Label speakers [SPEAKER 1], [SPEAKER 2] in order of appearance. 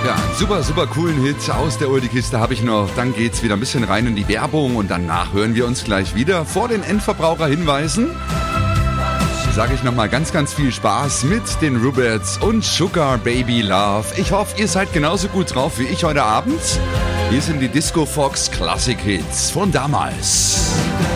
[SPEAKER 1] Ja, einen super, super coolen Hit aus der Oldie-Kiste habe ich noch. Dann geht's wieder ein bisschen rein in die Werbung und danach hören wir uns gleich wieder. Vor den Endverbraucherhinweisen sage ich nochmal ganz, ganz viel Spaß mit den Ruberts und Sugar Baby Love. Ich hoffe, ihr seid genauso gut drauf wie ich heute Abend. Hier sind die Disco Fox Classic Hits von damals.